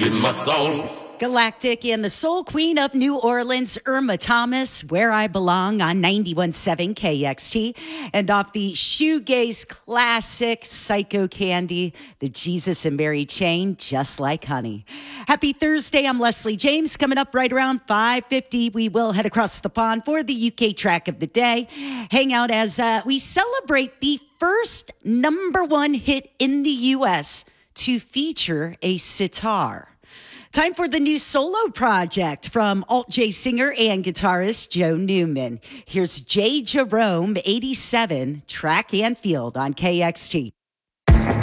singing my song. Galactic and the Soul Queen of New Orleans, Irma Thomas, Where I Belong on 91.7 KXT. And off the shoegaze classic Psycho Candy, the Jesus and Mary Chain, Just Like Honey. Happy Thursday. I'm Leslie James. Coming up right around 5:50, we will head across the pond for the UK track of the day. Hang out as we celebrate the first #1 hit in the U.S. to feature a sitar. Time for the new solo project from alt-J singer and guitarist Joe Newman. Here's J. Jerome, 87, track and field on KXT.